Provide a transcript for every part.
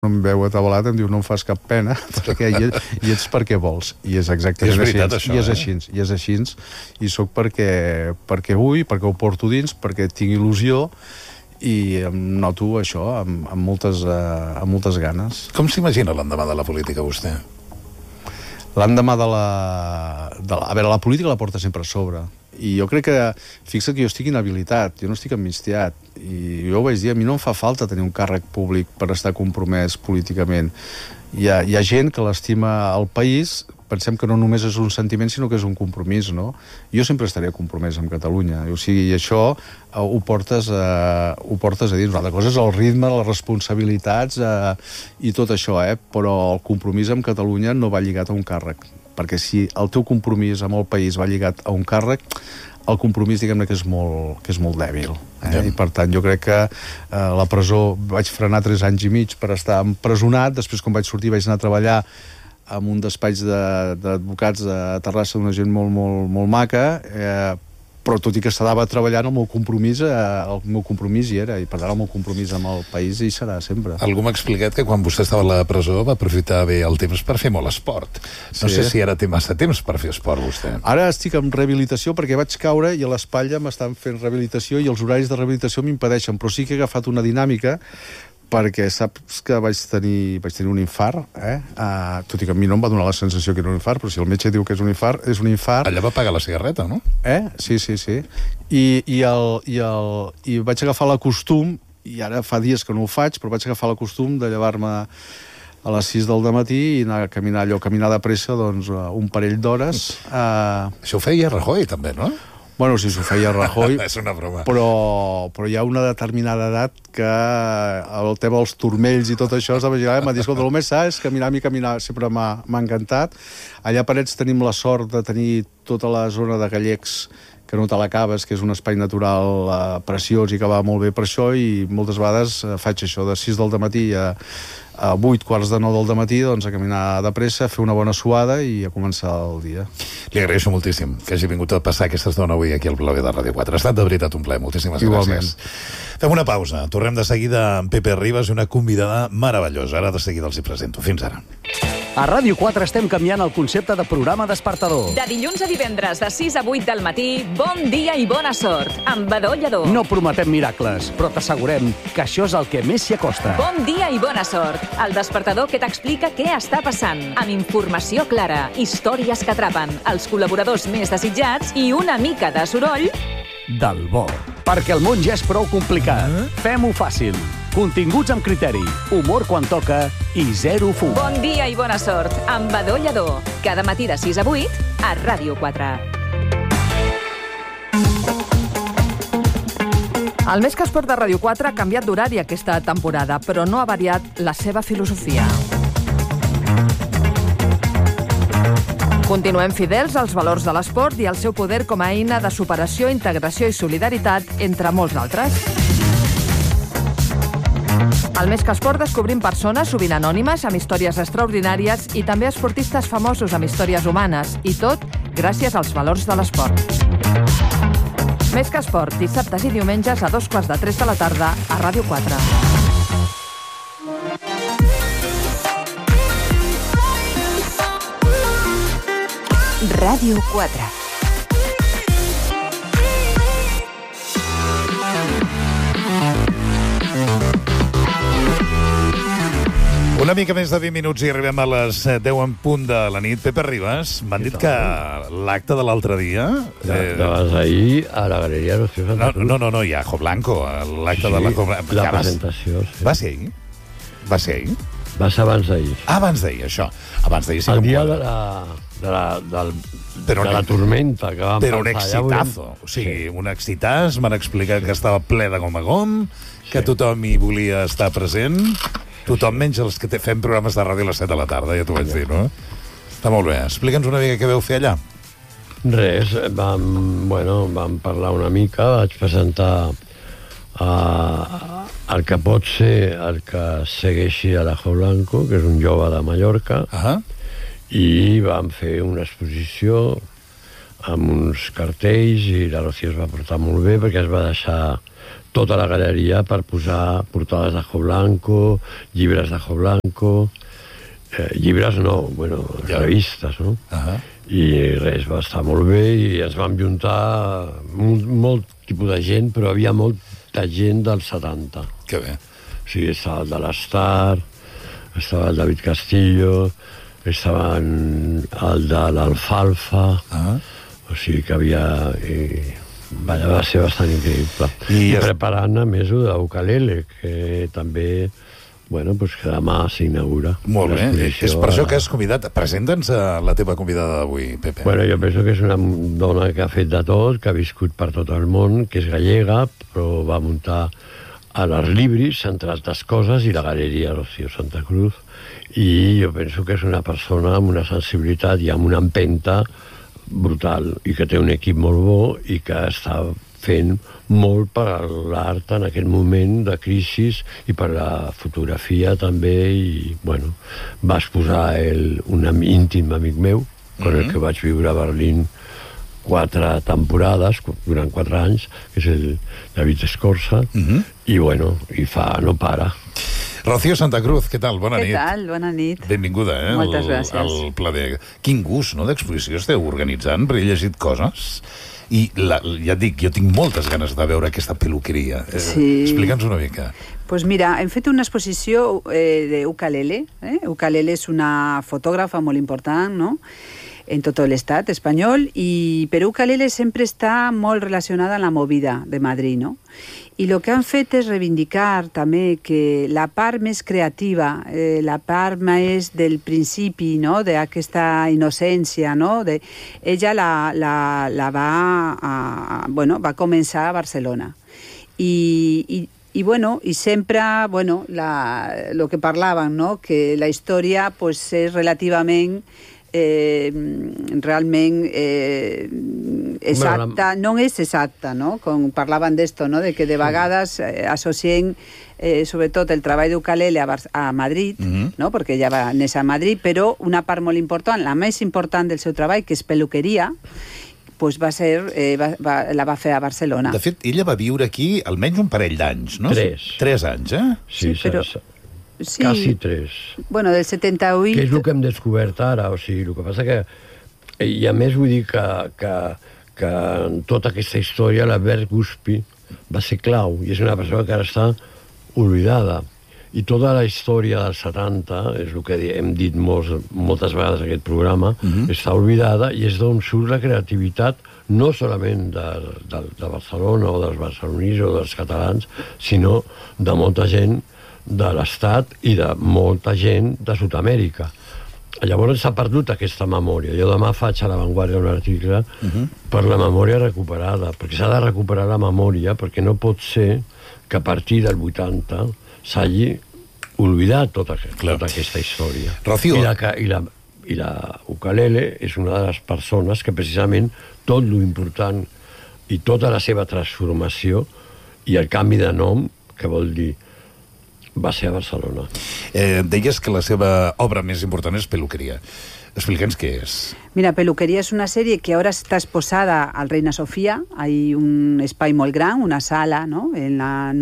em veu atabalat em diu no em fas cap pena perquè hi ets perquè vols, i és exactament veritat, així, això, i és així, i sóc perquè vull, perquè ho porto dins, perquè tinc il·lusió, i em noto això amb moltes ganes. Com s'imagina l'endemà de la política, vostè? L'endemà a veure, la política la porta sempre a sobre, i jo crec que, fixa't que jo estic inhabilitat, jo no estic amnistiat, i jo ho vaig dir, a mi no em fa falta tenir un càrrec públic per estar compromès políticament. Hi ha gent que l'estima el país, pensem que no només és un sentiment, sinó que és un compromís, no? Jo sempre estaré compromès amb Catalunya, o sigui, i això ho portes a dins. Una altra cosa és el ritme, les responsabilitats i tot això, però el compromís amb Catalunya no va lligat a un càrrec, perquè si el teu compromís amb el país va lligat a un càrrec, el compromís, diguem-ne, que és molt dèbil. I per tant, jo crec que la presó, vaig frenar 3 anys i mig per estar empresonat, després quan vaig sortir vaig anar a treballar en un despatx d'advocats a Terrassa, una gent molt maca, però tot i que estava treballant, el meu compromís hi era, i per tant el meu compromís amb el país hi serà sempre. Algú m'ha explicat que quan vostè estava a la presó va aprofitar bé el temps per fer molt esport. No sé si ara té massa temps per fer esport, vostè. Ara estic en rehabilitació perquè vaig caure i a l'espatlla m'estan fent rehabilitació i els horaris de rehabilitació m'impedeixen, però sí que he agafat una dinàmica perquè saps que vaig tenir un infart, tot i que a mi no em va donar la sensació que era un infart, però si el metge diu que és un infart, és un infart. Allà va pagar la cigarreta, no? Sí. I vaig agafar la costum, i ara fa dies que no ho faig, però vaig agafar la costum de llevar-me a les 6 del matí i anar a caminar de pressa, doncs, un parell d'hores. Això ho feia Rajoy, també, no? Bueno, si s'ho feia Rajoy, és una broma. Però hi ha una determinada edat que el tema dels turmells i tot això m'ha dit, escolta, el més sa és caminar, sempre m'ha encantat. Allà a Parets tenim la sort de tenir tota la zona de Gallecs, que no te l'acabes, que és un espai natural preciós i que va molt bé per això, i moltes vegades faig això, de 6 del matí a 8, quarts de 9 del matí, doncs a caminar de pressa, a fer una bona suada i a començar el dia. Li agraeixo moltíssim que hagi vingut a passar aquesta estona avui aquí al Blog de Ràdio 4. Ha estat de veritat un plaer, moltíssimes gràcies. Fem una pausa, tornem de seguida amb Pepe Ribas i una convidada meravellosa. Ara de seguida els hi presento. Fins ara. A Ràdio 4 estem canviant el concepte de programa despertador. De dilluns a divendres, de 6 a 8 del matí, bon dia i bona sort, amb Badó Lledó. No prometem miracles, però t'assegurem que això és el que més s'hi acosta. Bon dia i bona sort, el despertador que t'explica què està passant, amb informació clara, històries que atrapen, els col·laboradors més desitjats i una mica de soroll del bo. Perquè el món ja és prou complicat. Fem-ho fàcil. Continguts amb criteri, humor quan toca i zero fum. Bon dia i bona sort, amb Badó Lledó. Cada matí de 6 a 8 a Ràdio 4. El Més que Esport de Ràdio 4 ha canviat d'horari aquesta temporada, però no ha variat la seva filosofia. Continuem fidels als valors de l'esport i al seu poder com a eina de superació, integració i solidaritat, entre molts altres. Al Més que Esport descobrim persones, sovint anònimes, amb històries extraordinàries i també esportistes famosos amb històries humanes. I tot gràcies als valors de l'esport. Més que Esport, dissabtes i diumenges a 2:15 de la tarda a Ràdio 4. Ràdio 4. Una mica més de 20 minuts i arribem a les 10 en punt de la nit. Pepe Ribas, m'han dit que l'acte de l'altre dia... Vas ahir a la galeria de los Tíos Andaluces. No, hi ha Ajo Blanco, l'acte de l'Ajo Blanco. La presentació, sí. Va ser ahir? Va ser ahir? Va ser abans d'ahir. Abans d'ahir, això. Abans d'ahir sí que... El dia de la tormenta que vam Però un exitazo. O sigui, un excitàs, m'han explicat que estava ple de gom a gom, que tothom hi volia estar present... Tothom menys els que fem programes de ràdio a les 7 de la tarda, ja t'ho vaig dir, no? Està molt bé. Explica'ns una mica què veu fer allà. Res, vam parlar una mica, vaig presentar el que pot ser el que segueixi a l'Ajo Blanco, que és un jove de Mallorca, i vam fer una exposició amb uns cartells i la Rocío es va portar molt bé perquè es va deixar tota la galeria per posar portades de Jo Blanco, llibres de Jo Blanco, llibres no, revistes, no? I res, va estar molt bé i ens vam juntar molt tipus de gent, però havia molta gent dels 70. Que bé. O sigui, estava el de l'Estar, estava el David Castillo, estava el de l'Alfalfa, o sigui que havia... va ser bastant increïble. I preparant, a més, d'Ukulele, que també... Bueno, doncs que demà s'inaugura. Molt bé, és per això que has convidat. Presenta'ns la teva convidada d'avui, Pepe. Bueno, jo penso que és una dona que ha fet de tot, que ha viscut per tot el món, que és gallega, però va muntar a l'Ars Libris, entre altres coses, i la Galeria Rocío Santa Cruz, i jo penso que és una persona amb una sensibilitat i amb una empenta brutal, i que té un equip molt bo i que està fent molt per l'art en aquest moment de crisi i per la fotografia també, i bueno, va exposar un íntim amic meu con el que vaig viure a Berlín 4 temporades durant 4 anys, que és el David Escorza, i bueno, i no para. Rocío Santa Cruz, què tal? Bona nit. Què tal? Bona nit. Benvinguda, Moltes gràcies. Al Plader. Quin gust, no?, d'exposició esteu organitzant, perquè he llegit coses. I ja et dic, jo tinc moltes ganes de veure aquesta peluqueria. Sí. Explica'ns una mica. Pues mira, hem fet una exposició d'Ukulele. Ukulele és una fotògrafa molt important, no?, en tot l'estat espanyol, però Ukulele sempre està molt relacionada amb la movida de Madrid, no? I el que han fet és reivindicar també que la part més creativa, la part més del principi, no?, d'aquesta innocència, no?, ella va començar a Barcelona. I sempre, el que parlaven, no?, que la història pues, és relativament realment exacta, no és exacta, no? Com parlaven d'esto, no? De que de vegades associen sobretot el treball d'Ukulele a Madrid, no? Perquè ella va néixer a Madrid, però una part molt important, la més important del seu treball, que és peluqueria, pues la va fer a Barcelona. De fet, ella va viure aquí almenys un parell d'anys, no? 3 anys, eh? Sí, però... Sí. Quasi 3. Bueno, del 78... Que és el que hem descobert ara, o sigui, el que passa que... I a més vull dir que en tota aquesta història l'Albert Guspi va ser clau, i és una persona que ara està oblidada. I tota la història dels 70, és el que hem dit moltes vegades en aquest programa, està oblidada, i és d'on surt la creativitat, no solament de Barcelona o dels barcelonins o dels catalans, sinó de molta gent de l'Estat i de molta gent de Sud-amèrica. Llavors s'ha perdut aquesta memòria. Jo demà faig a La Vanguardia un article per la memòria recuperada, perquè s'ha de recuperar la memòria, perquè no pot ser que a partir del 80 s'hagi oblidat tota aquesta història. Rocío. I la Ukulele és una de les persones que precisament tot lo important i tota la seva transformació i el canvi de nom, que vol dir va ser a Barcelona. Deies que la seva obra més important és Peluqueria. Explica'ns què és. Mira, Peluqueria és una sèrie que ara està exposada al Reina Sofia. Hay un espai molt gran, una sala, ¿no?, en la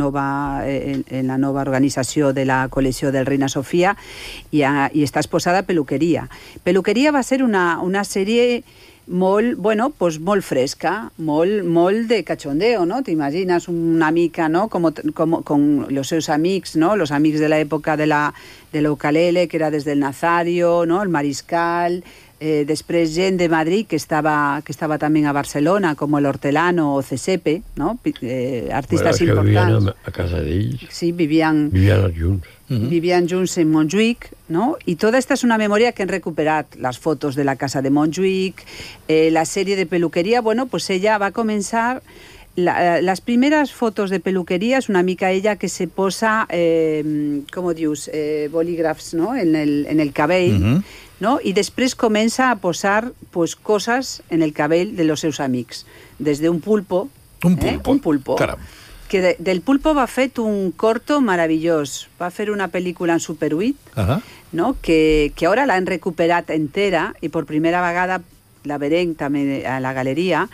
nova organització de la col·lecció del Reina Sofia, i està exposada Peluqueria. Peluqueria va ser una sèrie molt fresca, molt de cachondeo, ¿no? T'imagines una mica, ¿no?, con los seus amics, ¿no?, los amics de la època de la Ukulele, que era des del Nazario, ¿no?, el Mariscal, després gent de Madrid que estava també a Barcelona, com el Hortelano o Cesepe, ¿no?, artistes importants. Vivien a casa d'ells. Sí, vivien junts. Vivien junts en Montjuïc, no? I tota esta és una memòria que hem recuperat, les fotos de la casa de Montjuïc, la sèrie de Peluqueria. Bueno, pues ella va començar... Les primeres fotos de Peluqueria és una mica ella que se posa, com dius, bolígrafs, no?, en el cabell, no? I després comença a posar coses en el cabell de los seus amics. Des d'un pulpo. Un pulpo? Caram. Que del pulpo va fet un corto meravellós. Va fer una pel·lícula en Super 8, no?, que ara l'han recuperat entera i per primera vegada la verem també a la galeria.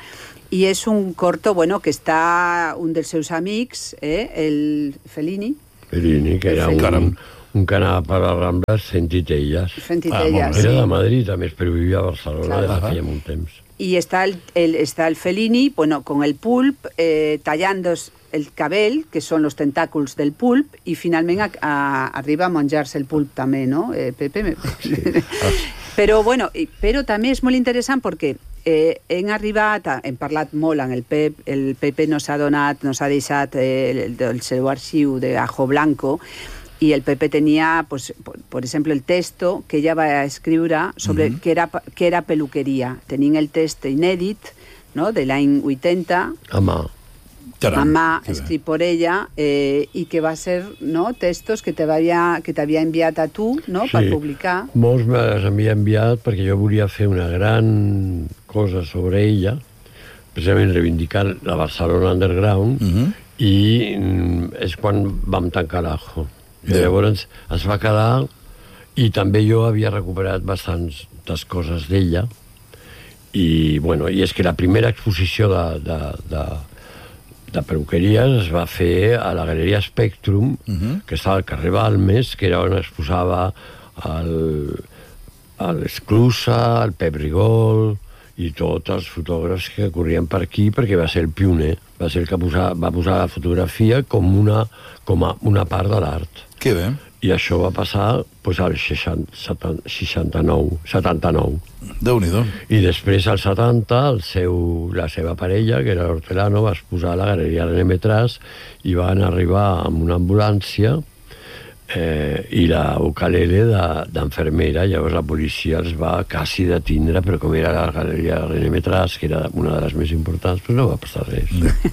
I és un corto, bueno, que està un dels seus amics, el Fellini. Fellini, que era un que anava per les Rambles fent titelles. Fent titelles, Era de Madrid, a més, però vivia a Barcelona des de feia molt temps. I està el Fellini, bueno, con el pulp, tallando el cabell, que són els tentáculos del pulp, i finalment arriba a menjar-se el pulp també, no, Pepe? Sí. Però, bueno, però també és molt interessant perquè hem parlat molt amb el Pepe nos ha deixat el seu arxiu d'Ajo Blanco, y el Pepe tenía, pues, por ejemplo, el texto que ella va a escribir sobre qué era peluquería. Tenía el texto inédit, ¿no?, de l'any 80. Mamà, escrit per ella, i que va ser, no, textos que t'havia enviat a tu, no?, per publicar. Molts me les havia enviat perquè jo volia fer una gran cosa sobre ella, precisament reivindicant la Barcelona Underground, i és quan vam tancar l'Ajo. I llavors es va quedar, i també jo havia recuperat bastantes coses d'ella, i bueno, i és que la primera exposició de perruqueries es va fer a la Galeria Spectrum, que estava al carrer Balmes, que era on exposava l'Esclusa, el Pep Rigol i tots els fotògrafs que corrien per aquí, perquè va ser el pioner, va ser el que va posar la fotografia com una part de l'art. Que bé. I això va passar pues, al 79. Déu-n'hi-do. I després, al 70, la seva parella, que era l'Hortelano, va exposar a la Galeria René Metras i van arribar amb una ambulància i la ukulele d'enfermera. Llavors la policia els va quasi detindre, però com era la Galeria René Metras, que era una de les més importants, doncs no va passar res.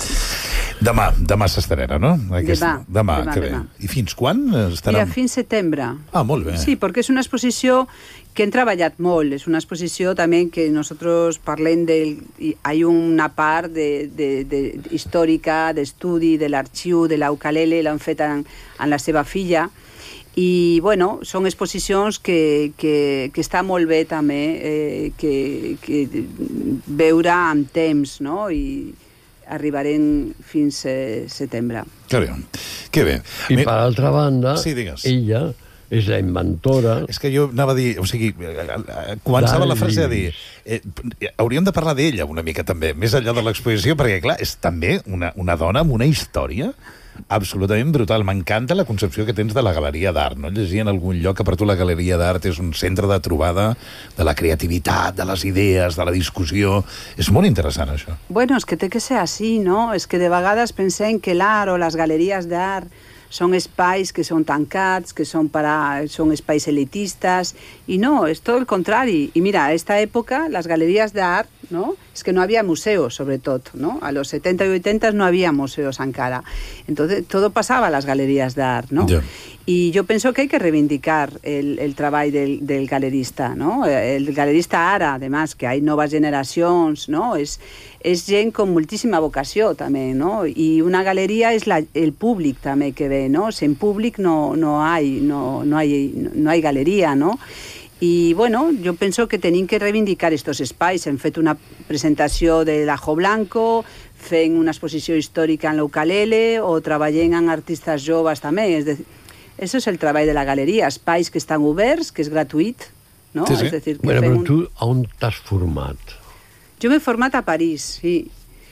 Demà s'estrena, no? Demà, que bé. I fins quan estarà? Mira, fins setembre. Ah, molt bé. Sí, perquè és una exposició que hem treballat molt. És una exposició també que nosotros parlem hay una part històrica, d'estudi, de l'arxiu, de la ukulele, l'han fet en la seva filla. I, bueno, són exposicions que està molt bé també que veure amb temps, no?, i arribarem fins setembre. Que bé. I per altra banda, sí, ella és la inventora... És que jo anava a dir... O sigui, començava la frase a dir... hauríem de parlar d'ella una mica també, més enllà de l'exposició, perquè, clar, és també una dona amb una història absolutament brutal. M'encanta la concepció que tens de la galeria d'art, no? Llegia en algun lloc que per tu la galeria d'art és un centre de trobada de la creativitat, de les idees, de la discussió. És molt interessant, això. Bueno, és que té que ser així, no? És que de vegades pensem que l'art o les galeries d'art són espais que són tancats, que són espais elitistes, i no, és tot el contrari. I mira, a aquesta època, les galeries d'art, ¿no?, es que no había museos, sobre todo, ¿no? A los 70 y 80 no había museos encara. Entonces, todo pasaba a las galerías de art, ¿no? Yeah. Y yo pienso que hay que reivindicar el trabajo del galerista, ¿no? El galerista ara, además, que hay nuevas generacions, ¿no? Es gent con moltíssima vocació, també, ¿no? Y una galería es el públic, també, que ve, ¿no? Sin públic no hay galería, ¿no? I, bueno, jo penso que tenim que reivindicar estos espais. Hem fet una presentació de l'Ajo Blanco, fent una exposició històrica en l'ukulele, o treballem amb artistes joves també. Això és el treball de la galeria, espais que estan oberts, que és gratuït, no? Sí, sí. És dir, que però tu on t'has format? Jo m'he format a París, sí.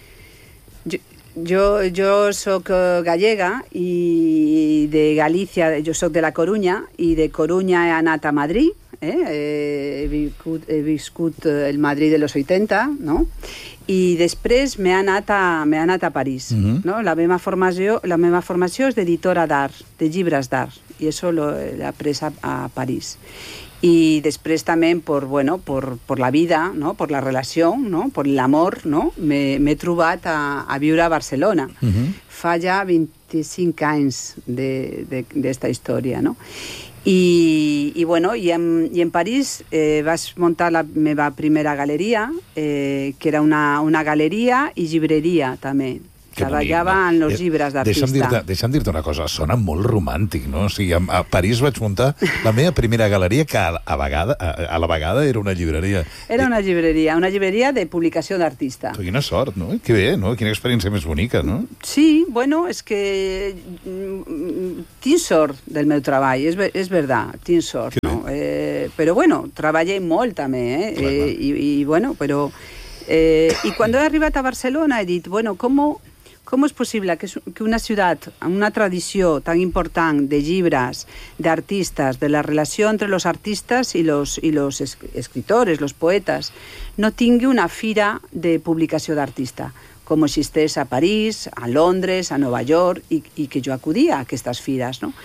Jo soc gallega i de Galícia, jo soc de la Corunya, i de Corunya he anat a Madrid, he viscut el Madrid de los 80, no? I després m'he anat a París, no? La meva formació és d'editora d'art, de llibres d'art, i això l'he après a París. Y després també por la vida, ¿no?, por la relació, ¿no?, por l'amor, ¿no?, m'he trobat a viure a Barcelona. Fa ja 25 anys d'esta història, no? I en París vaig muntar la meva primera galeria, que era una galeria i llibreria també. Treballava en els llibres d'artista. Deixa'm dir-te una cosa, sona molt romàntic, no? O sigui, a París vaig muntar la meva primera galeria, que a la vegada era una llibreria. Era una llibreria de publicació d'artista. Quina sort, no? Que bé, no? Quina experiència més bonica, no? Sí, bueno, és que tinc sort del meu treball, és veritat, tinc sort, no? Però bueno, treballé molt també, i bueno, però... y cuando he arribat a Barcelona he dit, bueno, ¿cómo es posible que una ciutat amb una tradició tan important de llibres, d'artistes, de la relació entre los artistas y los escritores, los poetas, no tingui una fira de publicació d'artista, com existeix a París, a Londres, a Nova York, i que jo acudia a aquestes fires, no?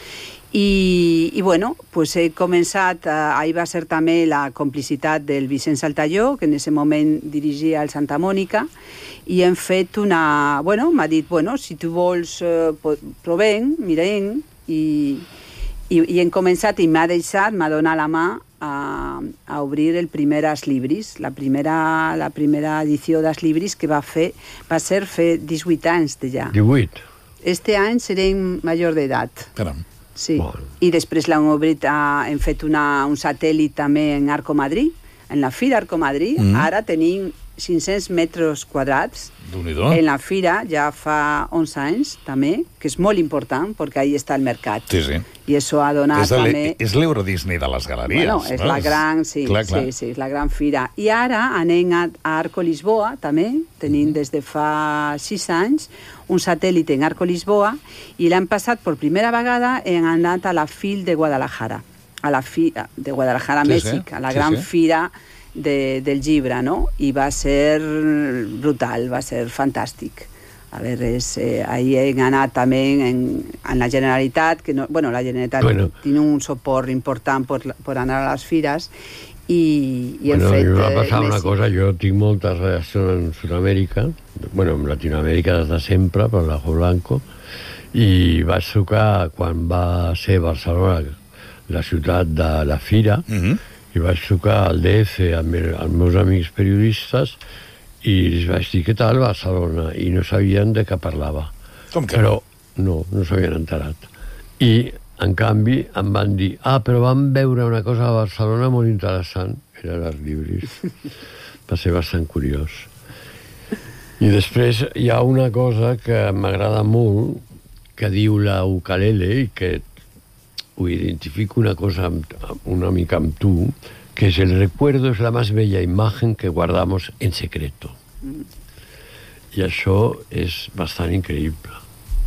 I bueno, pues he començat, ahir va ser també la complicitat del Vicent Saltalló, que en ese moment dirigia el Santa Mònica, i hem fet una... Bueno, m'ha dit, bueno, si tu vols, provem, mirem, i hem començat, i m'ha deixat, m'ha donat la mà a obrir el primer As Libris, la primera edició d'As Libris, que va ser fer 18 anys de ja. 18? Este any serem major d'edat. Caram. Sí, i després l'hem obrit, hem fet un satèl·lit també en Arco Madrid, en la Fira Arco Madrid. Ara tenim 500 metres quadrats en la Fira, ja fa 11 anys també, que és molt important, perquè ahí està el mercat. Sí, sí. I això ha donat també... És l'Euro Disney de les galeries. Bueno, és la gran, sí, sí, és la gran fira. I ara anem a Arco Lisboa, també, tenim des de fa 6 anys un satèl·lit en Arco Lisboa, i l'any passat, per primera vegada, hem anat a la FIL de Guadalajara, a la Fira de Guadalajara, Mèxic, a la gran fira del llibre, no? I va ser brutal, va ser fantàstic. A veure, ahir hem anat també en la Generalitat, que no, bueno, la Generalitat té un suport important per anar a les fires, i hem fet... Bueno, va passar una cosa, jo tinc moltes relacions en Sud-amèrica, bueno, en Latinoamèrica des de sempre, per l'Ajo Blanco, i vaig trucar quan va ser Barcelona la ciutat de la Fira, i vaig trucar al DF als meus amics periodistes i els vaig dir, què tal Barcelona? I no sabien de què parlava. Com que no? No s'havien enterat. I, en canvi, em van dir, però vam veure una cosa a Barcelona molt interessant, era l'As Libris. Va ser bastant curiós. I després hi ha una cosa que m'agrada molt, que diu la ukulele, i que ho identifico una mica amb tu, que es el recuerdo es la más bella imagen que guardamos en secreto. I això és bastant increïble.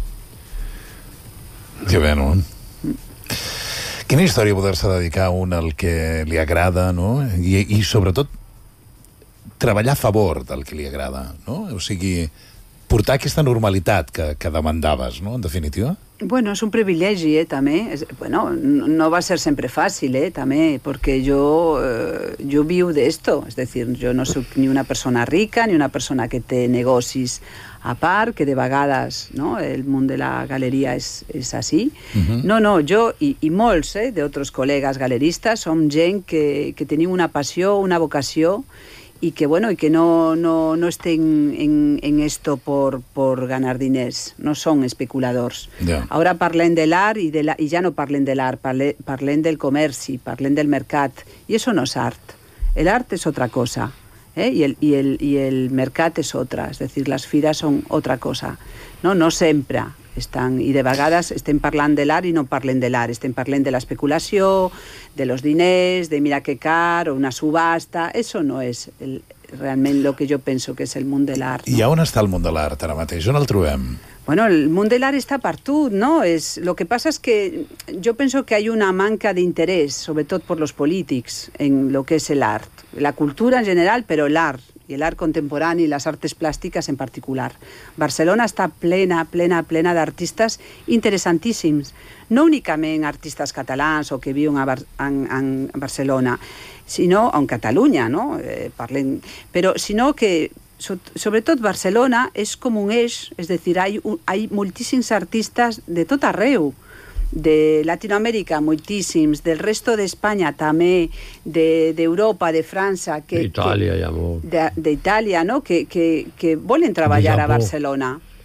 Que bé, no? Quina història poder-se dedicar a un al que li agrada, no? I sobretot treballar a favor del que li agrada, no? O sigui, portar aquesta normalitat que demandaves, no?, en definitiva. Bueno, és un privilegi, també. Bueno, no va ser sempre fàcil, també, perquè jo viu d'esto. És dir, jo no soc ni una persona rica, ni una persona que té negocis a part, que de vegades, no?, el món de la galeria és així. No, jo i molts d'altres col·legues galeristes som gent que tenim una passió, una vocació, y que bueno, y que no estén en esto por ganar diners, no son especuladors. Yeah. Ahora parlen de l'art i ja no parlen de l'art, parlen del comerci, parlen del mercat, i eso no és art. El art és otra cosa, y el mercat és otra, és dir, les fires són otra cosa. No sempre estan, i de vegades estem parlant de l'art i no parlem de l'art, estem parlant de l'especulació, de los diners, de mira que car, o una subhasta. Eso no és realment el que jo penso que és el món de l'art. I on està el món de l'art ara mateix? On el trobem? Bueno, el món de l'art està partout, ¿no? Lo que pasa es que yo pienso que hay una manca de interés, sobre todo por los polítics, en lo que es el art. La cultura en general, pero el art, y el art contemporani y las artes plásticas en particular. Barcelona està plena d'artistes interessantíssims, no únicament artistes catalans o que viuen a Barcelona, sinó en Catalunya, no? Però sinó que sobretot Barcelona és com un eix, és a dir, hay moltíssims artistes de tot arreu, de Latinoamèrica moltíssims, del resto d'Espanya també, d'Europa, de França, d'Itàlia, d'Itàlia, no? Que volen treballar a Barcelona.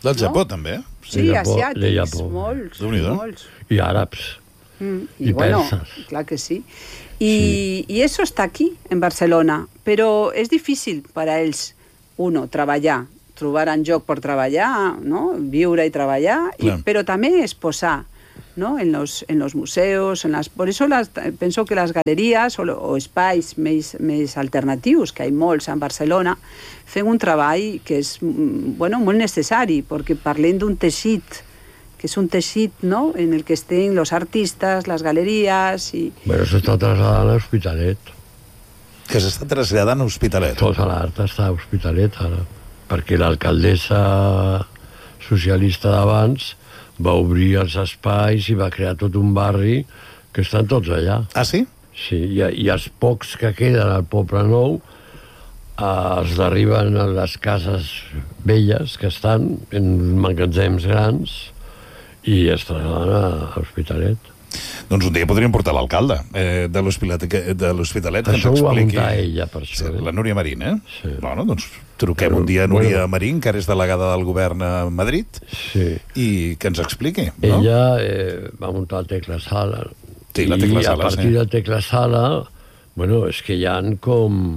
Del Japó, també? Sí, Japó, de asiàtics, Japó. molts. Déu-n'hi-do. Molts. I àrabs. Y bueno, persas. claro que sí. Y eso está aquí, en Barcelona, però és difícil per a ells, treballar, trobar un lloc per treballar, no? Viure i treballar, però també exposar, ¿no? En los museos, por eso penso que las galeries o espais més alternatius, que hi ha molts en Barcelona, fem un treball que és molt necessari, perquè parlem d'un teixit, que és un teixit, ¿no? En el que estén los artistas, las galerías y... Bueno, s'està traslladant a Hospitalet. Que s'està traslladant a Hospitalet. Tota l'art està a Hospitalet, ara. Perquè l'alcaldessa socialista d'abans va obrir els espais i va crear tot un barri que estan tots allà. Ah, sí? Sí, i els pocs que queden al Poble Nou els derriben a les cases velles que estan en magatzems grans i es traslladen a Hospitalet. Doncs un dia podríem portar l'alcalde de l'Hospitalet que ens Això ho va expliqui... muntar ella, per això. Sí, la Núria Marín, eh? Sí. Bueno, doncs truquem un dia a Núria Marín, que ara és delegada del govern a Madrid, i que ens expliqui, no? Ella va muntar el Tecla Sala. Sí, la Tecla Sala, I a partir del Tecla Sala, és que hi ha com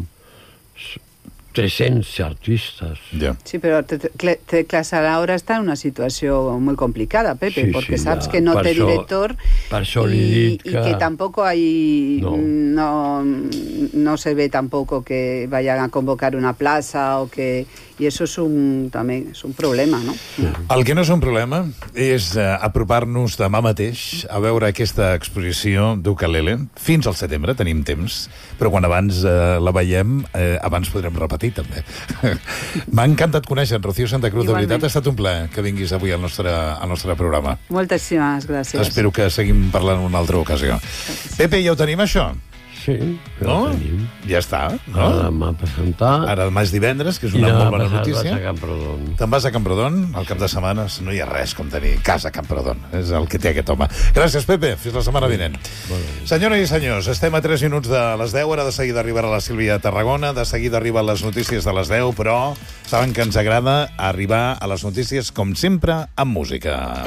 300 artistas. Sí, pero Tecla Sala ahora está en una situación muy complicada, Pepe, Sí, porque sí, sabes ya. que no Per té això- director per això li y dic que tampoco hay... No. No se ve tampoco que vayan a convocar una plaza o que... Y eso es también es un problema, ¿no? El que no és un problema és apropar-nos demà mateix a veure aquesta exposició d'Ukulele. Fins al setembre tenim temps, però quan abans la veiem, abans podrem repetir, també. M'ha encantat conèixer en Rocío Santa Cruz. De Igualment. veritat, ha estat un plaer que vinguis avui al nostre programa. Moltíssimes gràcies. Espero que seguim parlant en una altra ocasió. Pepe, ja ho tenim, això? Sí, No? ho tenim. Ja està, Ara no? demà presentar. Ara demà és divendres, que és I una demà molt bona passat notícia. vaig a Camprodon. Te'n vas a Camprodon, al cap de setmanes. No hi ha res com tenir casa a Camprodon. És el que té aquest home. Gràcies, Pepe. Fins la setmana vinent. Senyores i senyors, estem a 3 minuts de les 10. Ara de seguida arribarà la Sílvia a Tarragona. De seguida arriben les notícies de les 10, però saben que ens agrada arribar a les notícies, com sempre, amb música.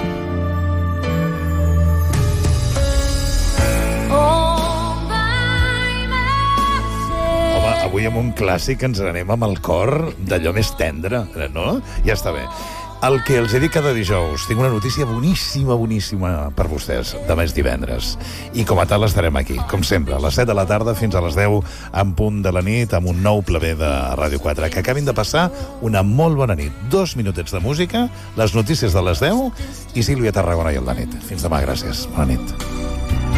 Home, avui amb un clàssic ens n'anem amb el cor d'allò més tendre, no? Ja està bé. El que els he dit cada dijous, tinc una notícia boníssima, boníssima per vostès. Demà és divendres. I com a tal estarem aquí, com sempre, a les 7 de la tarda fins a les 10 en punt de la nit, amb un nou pleber de Ràdio 4. Que acabin de passar una molt bona nit. 2 minutets de música, les notícies de les 10 i Sílvia Tarragona i el de nit. Fins demà, gràcies. Bona nit.